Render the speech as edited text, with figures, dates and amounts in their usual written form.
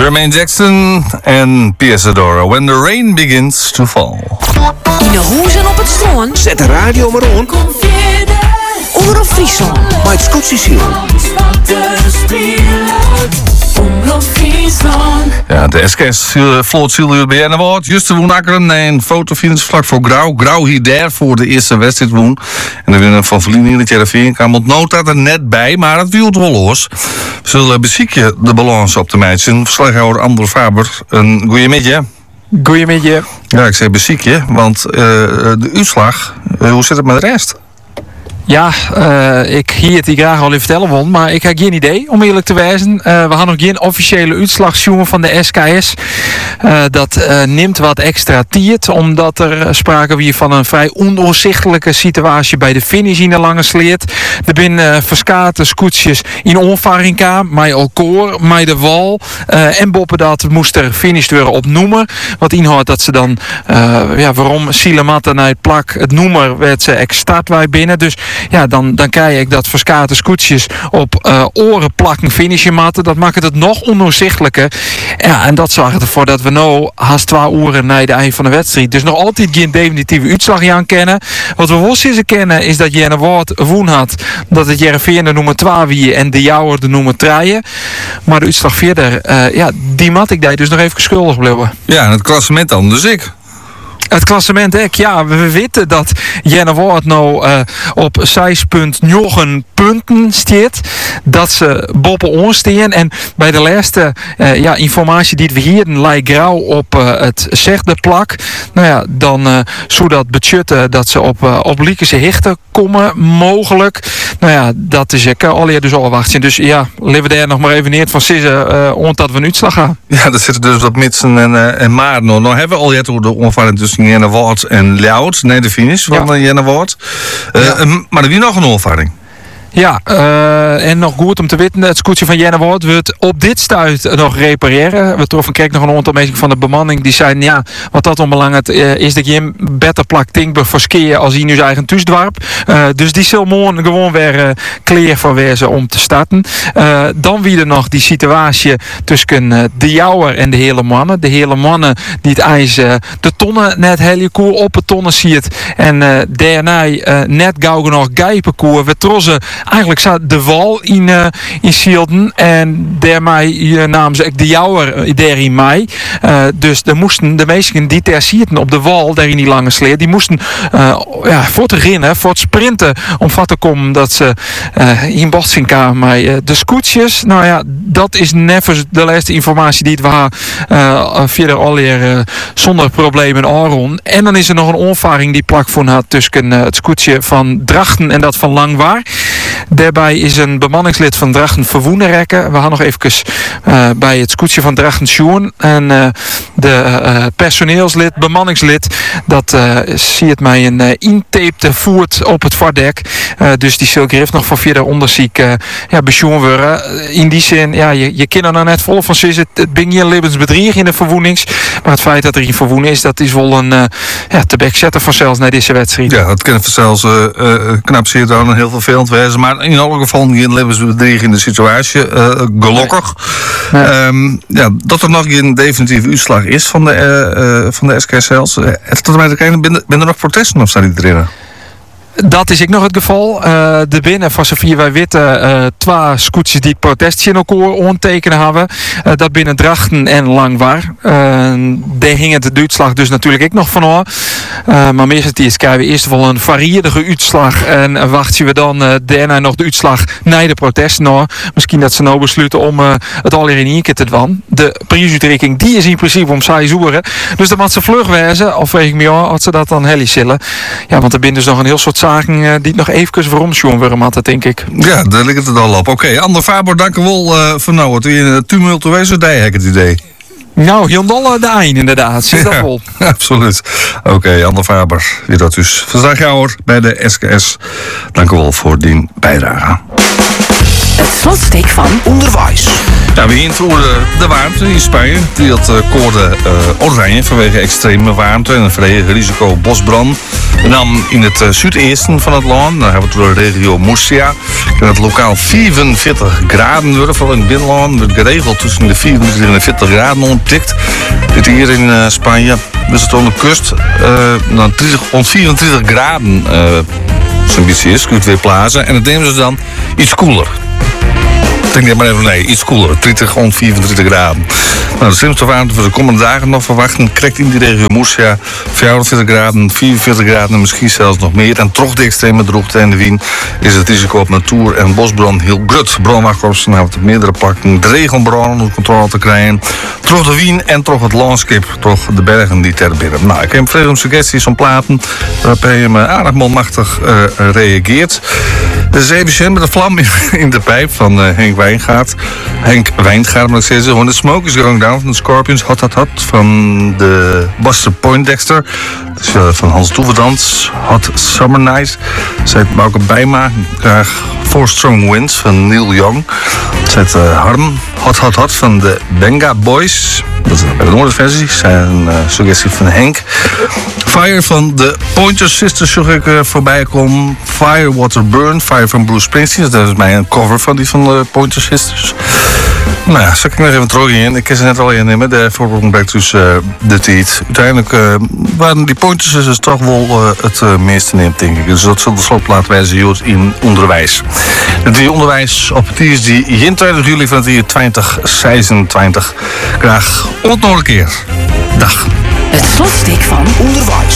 Jermaine Jackson en Pia Zadora. When the rain begins to fall. In de hoezen op het strand. Zet de radio maar on. Omroep Friesland. Maar het Scottisch hier. Ja, de SKS vloot Silvio bij en wordt Juste woen akkeren en fotofinish vlak voor Grauw. Grauw hier daar voor de eerste wedstrijd woen. En de winnaar van Verlien in het Jereveen kwam het nota er net bij, maar het wielt wel los. We zullen beziekje de balans op de meidjes. Verslaghouder Ander Faber, een goeiemiddag. Goeiemiddag. Ja, ik zeg beziekje, want de uitslag, hoe zit het met de rest? Ja, ik hier het graag al even vertellen wil, maar ik heb geen idee om eerlijk te wijzen. We hadden nog geen officiële uitslagsjongen van de SKS. Dat neemt wat extra tijd, omdat er sprake was van een vrij ondoorzichtelijke situatie bij de finish in de lange sleet. Er binnen verskate scootjes in onvarinka, met elkoor, met de wal. En boppen dat moest er finished worden op noemer. Wat inhoudt dat ze dan, waarom Silematten naar het plak, het noemer werd ze start wij binnen. Dus ja, dan krijg ik dat verskate scootjes op oren plakken finishen matten. Dat maakt het nog ondoorzichtelijker. Ja, en dat zorgt ervoor dat we nou haast 2 uur na de eind van de wedstrijd dus nog altijd geen definitieve uitslag aan kennen. Wat we wel eens kennen is dat Jenne Woord woen had dat het Jereveen de nummer 2 wie en de Jouwer de nummer 3. Maar de uitslag verder, die mat ik daar dus nog even schuldig blijven. Ja, en het klassement dan dus ik. Het klassement, ja, we weten dat Jenne Woord nou op 6,9 punten staat. Dat ze boppen onsteen. En bij de laatste informatie die we hier lijkt Grauw op het zegde plak. Nou ja, dan zou dat betjutten dat ze op Liekense hichten komen, mogelijk. Nou ja, dat is ik al dus al wachten. Dus ja, leven daar nog maar even neer van Sissen, omdat we een uitslag gaan. Ja, er zitten dus wat Mitsen en Maarten. Nou hebben we al het over de onvallen tussen Jenne Woord en Ljout. Nee, de finish van Jenne Woord. Maar er wie nog een onvalling? Ja, en nog goed om te weten, het scootje van Jenne Woord wordt op dit stuit nog repareren. We troffen kijk nog een aantal mensen van de bemanning die zeiden, ja, wat dat onbelangrijk is dat je beter plak Tinkburg voor skiën als hij nu zijn eigen thuisdwarp. Dus die zal morgen gewoon weer klaar voor wezen om te starten. Dan wie er nog die situatie tussen de Jouwer en de hele mannen. De hele mannen die het ijs de tonnen net heel koer op het tonnen ziet. En daarna net gauw nog gijpenkoer. We trossen eigenlijk zat de wal in Sielden en daarmee namen ze de Jouwer daar in mei. Dus er moesten de meesten die daar zitten op de wal daar in die lange sleer, die moesten voor te rennen, voor het sprinten om vat te komen dat ze in botsing kwamen met de scootjes. Nou ja, dat is nevens de laatste informatie die het was verder alweer zonder problemen Aron. En dan is er nog een onvaring die plak voor had tussen het scootje van Drachten en dat van Langwaar. Daarbij is een bemanningslid van Drachten verwoenen rekken. We hadden nog even bij het scootje van Drachten Sjoen. En de personeelslid, bemanningslid, dat zie het mij een intapte voert op het vardek. Dus die Silke heeft nog van verder onderziek besjoen worden. In die zin, ja, je kan er nou net vol van zitten. Het ben hier levensbedrieg in de verwoenings. Maar het feit dat er een verwoen is, dat is wel een te bek zetten vanzelfs naar deze wedstrijd. Ja, dat kan vanzelfs knap zeer dan heel vervelend wezen. Maar in elk geval geen levensbedrieg in de situatie. Gelukkig. Nee. Dat er nog geen definitieve uitslag is van de SK zelfs. Ben er nog protesten of staan die erin? Dat is ik nog het geval. De binnen van Sofie wij weten 2 scootjes die het protestje in elkaar ondertekenen hebben. Dat binnen Drachten en Langwaar. Daar hing het de uitslag dus natuurlijk ook nog van aan. Maar meestal krijgen we eerst wel een varierige uitslag. En wachten we dan daarna nog de uitslag na de protesten. Nou, misschien dat ze nou besluiten om het al in één keer te doen. De prijsuitreiking die is in principe om 6 uur. Dus dan moet ze vlug wezen. Of weet ik me al, als ze dat dan heli zullen. Ja, want er binnen dus nog een heel soort zaken die nog even veromsjoen worden, had, denk ik. Ja, daar ligt het al op. Oké, Ander Faber, dank u wel voor nou. Het is een tumultueuze dag, heb ik het idee. Nou, heel dolle de eind inderdaad. Zie dat wel. Absoluut. Oké, Ander Faber, wie dat dus verslaghouder bij de SKS. Dank u wel voor die bijdrage. slotstuk van Onderwijs. Ja, we invoeren de warmte in Spanje. Die had code oranje vanwege extreme warmte en een verlegen risico bosbrand. En dan in het zuidesten van het land, dan hebben we het door de regio Murcia. Kan het lokaal 44 graden worden. Vooral in het binnenland wordt geregeld tussen de 24 en de 40 graden onttikt. Dit hier in Spanje. Dus het aan de kust dan 24 graden zo'n beetje is. Kun je het weer plaatsen. En het nemen ze dan iets koeler. Ik denk maar even, nee, iets koeler. 24 graden. Nou, de slimste warmte voor de komende dagen nog verwachten. Krijgt in die regio Murcia 44 graden, 44 graden en misschien zelfs nog meer. En toch de extreme droogte en de wind is het risico op natuur- en bosbrand heel groot. Brandwachtkorpsen hebben het meerdere pakken. De regenbrand onder controle te krijgen. Toch de wind en toch het landschap. Toch de bergen die ter binnen. Nou, ik heb veel suggesties om platen waarbij je me aardig manmachtig reageert. De zeebesjen met de vlam in de pijp van Henk Wijngaard, moet ik zeggen. Gewoon de Smoke is Going Down van de Scorpions. Hot Hot Hot van de Buster Poindexter. Dus van Hans Toeverdans. Hot Summer Night. Zij het Bouke Bijma. Graag Four Strong Winds van Neil Young. Zij het Harm. Hot Hot Hot van de Benga Boys. Dat is bij de Noorderversie. Zijn suggestie van Henk. Fire van de Pointer Sisters zag ik voorbij komen. Fire, Water, Burn. Fire van Bruce Springsteen. Dat is mij een cover van die van de Pointer Sisters. Nou ja, zal ik nog even terug in. Ik ken ze net al innemen. De voorbeeld blijkt dus de tijd. Uiteindelijk waren die Pointer Sisters toch wel het meeste neemt, denk ik. Dus dat zal de slotplaat wijzen in onderwijs. Het die onderwijs op het is die 21 juli van het jaar 2026. Graag nog een keer. Dag. het slotstuk van Onderwijs.